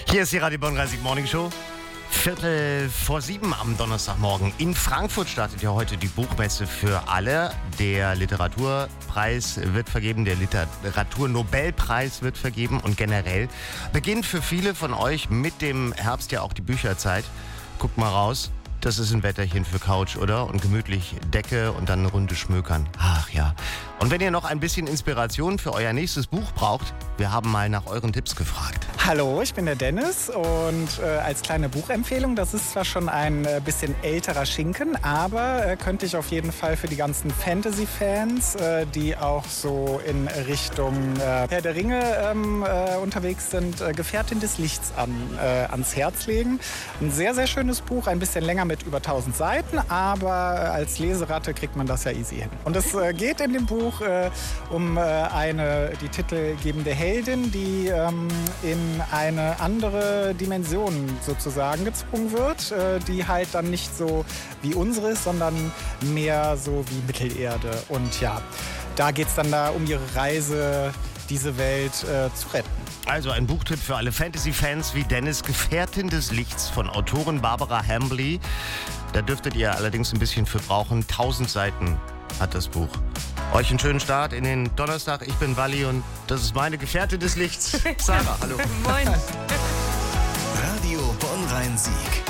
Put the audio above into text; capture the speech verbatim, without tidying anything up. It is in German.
Hier ist die Radio Bonn dreißig Morning Show. Viertel vor sieben am Donnerstagmorgen. In Frankfurt startet ja heute die Buchmesse für alle. Der Literaturpreis wird vergeben, der Literaturnobelpreis wird vergeben und generell beginnt für viele von euch mit dem Herbst ja auch die Bücherzeit. Guckt mal raus. Das ist ein Wetterchen für Couch, oder? Und gemütlich Decke und dann eine Runde schmökern. Ach ja. Und wenn ihr noch ein bisschen Inspiration für euer nächstes Buch braucht, wir haben mal nach euren Tipps gefragt. Hallo, ich bin der Dennis und äh, als kleine Buchempfehlung, das ist zwar schon ein äh, bisschen älterer Schinken, aber äh, könnte ich auf jeden Fall für die ganzen Fantasy-Fans, äh, die auch so in Richtung äh, Herr der Ringe ähm, äh, unterwegs sind, äh, Gefährtin des Lichts an, äh, ans Herz legen. Ein sehr, sehr schönes Buch, ein bisschen länger mit über tausend Seiten, aber als Leseratte kriegt man das ja easy hin. Und es äh, geht in dem Buch äh, um äh, eine die titelgebende Heldin, die ähm, in eine andere Dimension sozusagen gezwungen wird, äh, die halt dann nicht so wie unsere ist, sondern mehr so wie Mittelerde. Und ja, da geht es dann da um ihre Reise, diese Welt äh, zu retten. Also ein Buchtipp für alle Fantasy-Fans wie Dennis, Gefährtin des Lichts von Autorin Barbara Hambly. Da dürftet ihr allerdings ein bisschen für brauchen. Tausend Seiten hat das Buch. Euch einen schönen Start in den Donnerstag. Ich bin Walli und das ist meine Gefährtin des Lichts. Sarah, hallo. Moin. Radio Bonn-Rhein-Sieg.